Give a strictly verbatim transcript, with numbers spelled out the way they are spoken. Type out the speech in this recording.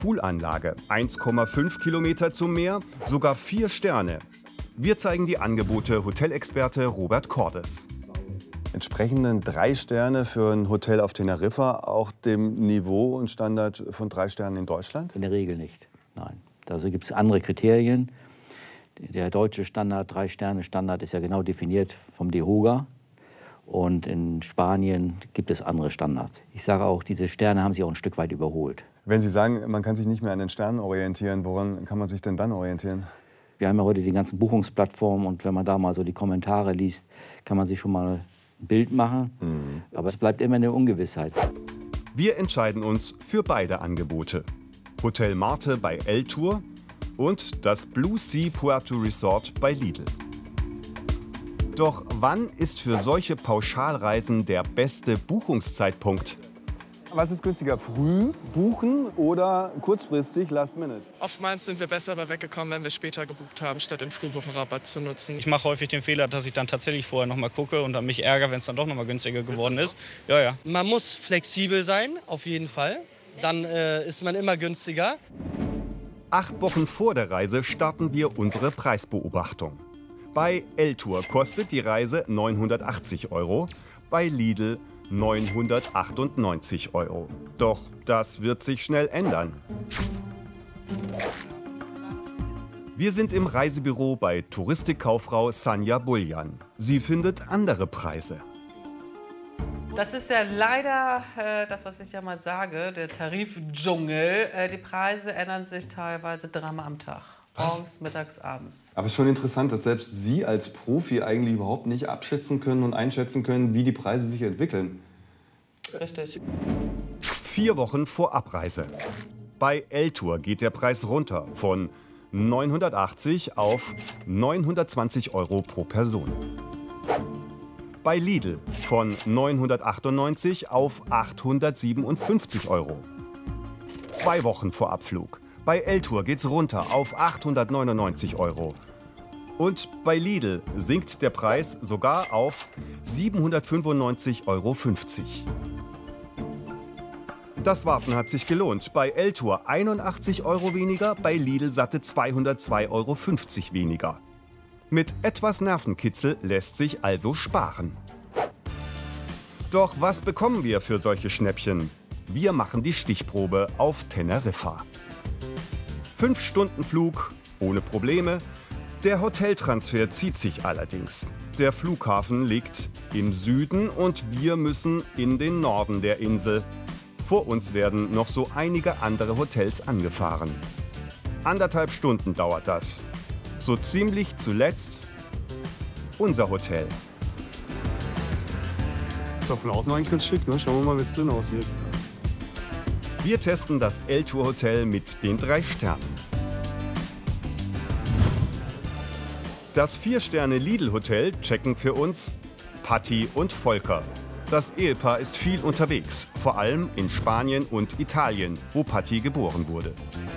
Poolanlage, eins Komma fünf Kilometer zum Meer, sogar vier Sterne. Wir zeigen die Angebote Hotelexperte Robert Cordes. Entsprechenden drei Sterne für ein Hotel auf Teneriffa auch dem Niveau und Standard von drei Sternen in Deutschland? In der Regel nicht, nein. Also gibt es andere Kriterien. Der deutsche Standard, Drei-Sterne-Standard, ist ja genau definiert vom DEHOGA. Und in Spanien gibt es andere Standards. Ich sage auch, diese Sterne haben sich auch ein Stück weit überholt. Wenn Sie sagen, man kann sich nicht mehr an den Sternen orientieren, woran kann man sich denn dann orientieren? Wir haben ja heute die ganzen Buchungsplattformen und wenn man da mal so die Kommentare liest, kann man sich schon mal ein Bild machen. Mhm. Aber es bleibt immer eine Ungewissheit. Wir entscheiden uns für beide Angebote. Hotel Marte bei L-Tour und das Blue Sea Puerto Resort bei Lidl. Doch wann ist für solche Pauschalreisen der beste Buchungszeitpunkt? Was ist günstiger, früh buchen oder kurzfristig, last minute? Oftmals sind wir besser aber weggekommen, wenn wir später gebucht haben, statt den Frühbuchenrabatt zu nutzen. Ich mache häufig den Fehler, dass ich dann tatsächlich vorher noch mal gucke und dann mich ärgere, wenn es dann doch noch mal günstiger geworden ist. ist. Ja, ja. Man muss flexibel sein, auf jeden Fall. Dann äh, ist man immer günstiger. Acht Wochen vor der Reise starten wir unsere Preisbeobachtung. Bei L-Tour kostet die Reise neunhundertachtzig Euro, bei Lidl neunhundertachtundneunzig Euro. Doch das wird sich schnell ändern. Wir sind im Reisebüro bei Touristikkauffrau Sanja Buljan. Sie findet andere Preise. Das ist ja leider äh, das, was ich ja mal sage, der Tarifdschungel. Äh, die Preise ändern sich teilweise dreimal am Tag. Morgens, mittags, abends. Aber es ist schon interessant, dass selbst Sie als Profi eigentlich überhaupt nicht abschätzen können und einschätzen können, wie die Preise sich entwickeln. Richtig. Vier Wochen vor Abreise. Bei L-Tour geht der Preis runter von neunhundertachtzig auf neunhundertzwanzig Euro pro Person. Bei Lidl von neunhundertachtundneunzig auf achthundertsiebenundfünfzig Euro. Zwei Wochen vor Abflug. Bei L-Tour geht's runter auf achthundertneunundneunzig Euro. Und bei Lidl sinkt der Preis sogar auf siebenhundertfünfundneunzig Euro fünfzig. Das Warten hat sich gelohnt. Bei L-Tour einundachtzig Euro weniger, bei Lidl satte zweihundertzwei Euro fünfzig weniger. Mit etwas Nervenkitzel lässt sich also sparen. Doch was bekommen wir für solche Schnäppchen? Wir machen die Stichprobe auf Teneriffa. Fünf Stunden Flug, ohne Probleme. Der Hoteltransfer zieht sich allerdings. Der Flughafen liegt im Süden und wir müssen in den Norden der Insel. Vor uns werden noch so einige andere Hotels angefahren. Anderthalb Stunden dauert das. So ziemlich zuletzt unser Hotel. Das von außen eigentlich ganz schick, ne? Schauen wir mal, wie es drin aussieht. Wir testen das L-Tour-Hotel mit den drei Sternen. Das Vier-Sterne-Lidl-Hotel checken für uns Patti und Volker. Das Ehepaar ist viel unterwegs, vor allem in Spanien und Italien, wo Patti geboren wurde.